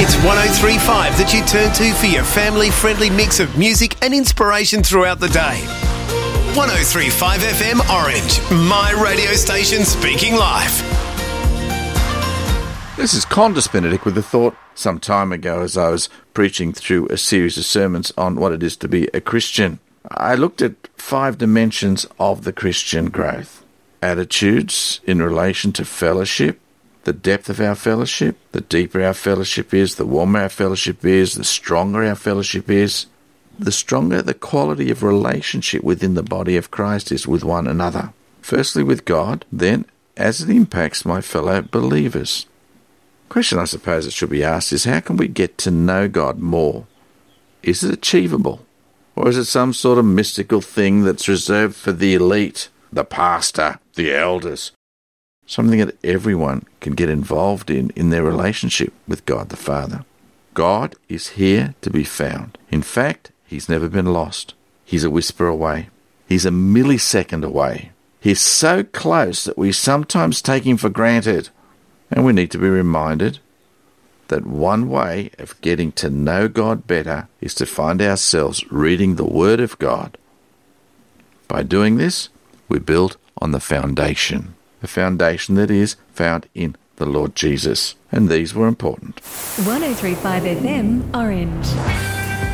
It's 103.5 that you turn to for your family-friendly mix of music and inspiration throughout the day. 103.5 FM Orange, my radio station speaking live. This is Condis Benedict with a thought some time ago as I was preaching through a series of sermons on what it is to be a Christian. I looked at 5 dimensions of the Christian growth. Attitudes in relation to fellowship, the depth of our fellowship, the deeper our fellowship is, the warmer our fellowship is, the stronger our fellowship is, the stronger the quality of relationship within the body of Christ is with one another. Firstly with God, then as it impacts my fellow believers. The question I suppose that should be asked is, how can we get to know God more? Is it achievable? Or is it some sort of mystical thing that's reserved for the elite, the pastor, the elders? Something that everyone can get involved in their relationship with God the Father. God is here to be found. In fact, he's never been lost. He's a whisper away. He's a millisecond away. He's so close that we sometimes take him for granted. And we need to be reminded that one way of getting to know God better is to find ourselves reading the Word of God. By doing this, we build on the foundation that is found in the Lord Jesus. And these were important. 103.5 FM Orange.